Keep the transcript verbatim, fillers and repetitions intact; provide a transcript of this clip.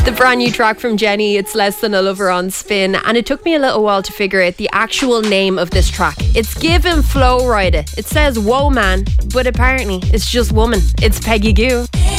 The brand new track from Jenny, It's Less Than a Lover on Spin, and it took me a little while to figure out the actual name of this track. It's given Flow Rida. It says Whoa Man, but apparently it's just woman. It's Peggy Gou.